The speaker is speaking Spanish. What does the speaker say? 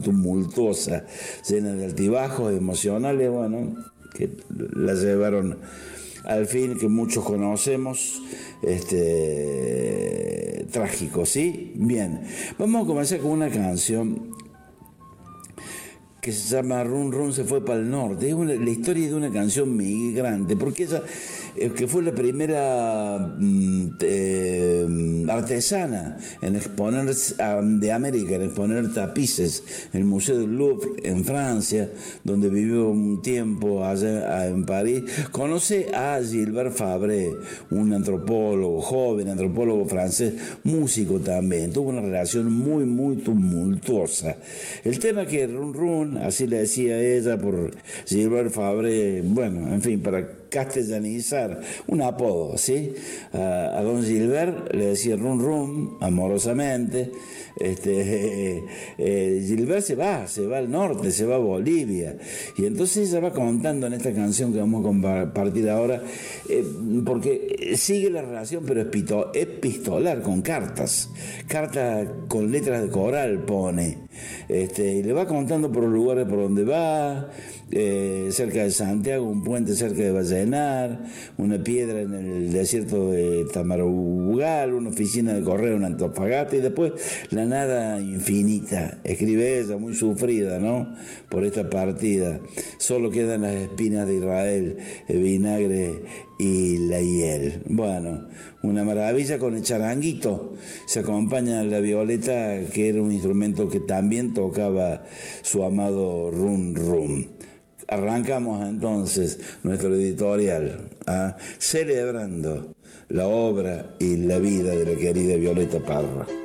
tumultuosa, llena de altibajos emocionales, bueno, que la llevaron al fin que muchos conocemos, trágico, ¿sí? Bien, vamos a comenzar con una canción que se llama Run Run se fue para el norte. Es la historia de una canción migrante, porque ella, que fue la primera artesana en exponer de América, en exponer tapices en el Museo del Louvre en Francia, donde vivió un tiempo allá en París. Conoce a Gilbert Fabre, un antropólogo, joven antropólogo francés, músico también. Tuvo una relación muy, muy tumultuosa. El tema que Run Run, así le decía ella por Gilbert Fabre, bueno, en fin, para castellanizar, un apodo, ¿sí? A don Gilbert le decía Run Run, amorosamente. Gilbert se va al norte, se va a Bolivia, y entonces ella va contando en esta canción que vamos a compartir ahora, porque sigue la relación, pero epistolar, con cartas con letras de coral pone, y le va contando por los lugares por donde va, cerca de Santiago, un puente cerca de Vallenar, una piedra en el desierto de Tamarugal, una oficina de correo en Antofagasta, y después la nada infinita. Escribe ella, muy sufrida, ¿no?, por esta partida. Solo quedan las espinas de Israel, el vinagre y la hiel. Bueno, una maravilla. Con el charanguito se acompaña la violeta, que era un instrumento que también tocaba su amado Run Run. Arrancamos entonces nuestro editorial, celebrando la obra y la vida de la querida Violeta Parra.